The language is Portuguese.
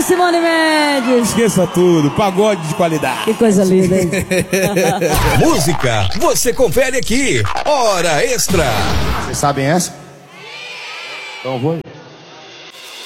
de Simone Mendes. Esqueça tudo, pagode de qualidade. Que coisa linda, hein? Música, você confere aqui. Hora Extra. Vocês sabem essa? Então vou.